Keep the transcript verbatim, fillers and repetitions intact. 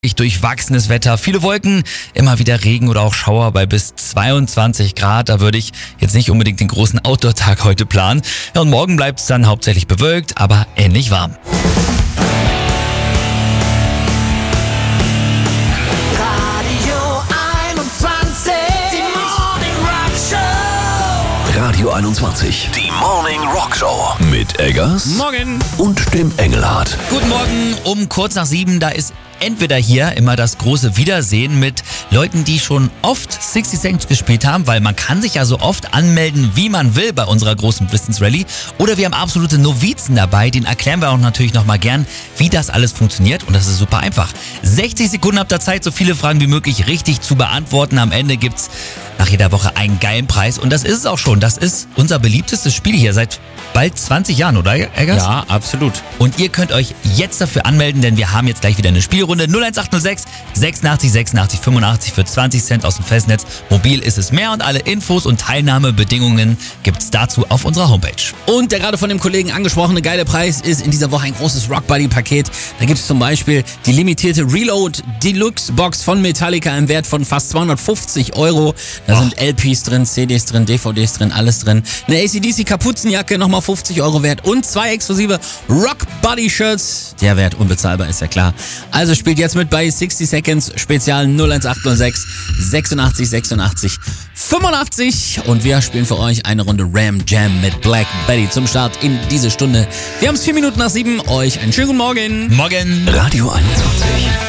Durchwachsenes Wetter, viele Wolken, immer wieder Regen oder auch Schauer bei bis zweiundzwanzig Grad. Da würde ich jetzt nicht unbedingt den großen Outdoor-Tag heute planen. Ja, und morgen bleibt es dann hauptsächlich bewölkt, aber ähnlich warm. Radio einundzwanzig, die Morning Rock Show mit Eggers Morgen und dem Engelhardt. Guten Morgen, um kurz nach sieben, da ist entweder hier immer das große Wiedersehen mit Leuten, die schon oft sixty Seconds gespielt haben, weil man kann sich ja so oft anmelden, wie man will bei unserer großen Wissensrallye. Oder wir haben absolute Novizen dabei, den erklären wir auch natürlich nochmal gern, wie das alles funktioniert. Und das ist super einfach. sechzig Sekunden habt ihr Zeit, so viele Fragen wie möglich richtig zu beantworten. Am Ende gibt's nach jeder Woche einen geilen Preis. Und das ist es auch schon. Das ist unser beliebtestes Spiel hier seit bald zwanzig Jahren, oder, Eggers? Ja, absolut. Und ihr könnt euch jetzt dafür anmelden, denn wir haben jetzt gleich wieder eine Spielrunde. null eins acht null sechs sechsundachtzig sechsundachtzig fünfundachtzig für zwanzig Cent aus dem Festnetz. Mobil ist es mehr und alle Infos und Teilnahmebedingungen gibt's dazu auf unserer Homepage. Und der gerade von dem Kollegen angesprochene geile Preis ist in dieser Woche ein großes Rock Buddy Paket. Da gibt es zum Beispiel die limitierte Reload Deluxe Box von Metallica im Wert von fast zweihundertfünfzig Euro. Da Och. sind L Ps drin, C Ds drin, D V Ds drin, alles drin. Eine A C D C Kapuzenjacke, nochmal fünfzig Euro wert und zwei exklusive Rock Buddy Shirts. Der Wert unbezahlbar, ist ja klar. Also spielt jetzt mit bei sixty Seconds Spezial null eins acht null sechs sechsundachtzig sechsundachtzig fünfundachtzig und wir spielen für euch eine Runde Ram Jam mit Black Betty zum Start in diese Stunde. Wir haben es vier Minuten nach sieben. Euch einen schönen guten Morgen. Morgen. Radio einundzwanzig.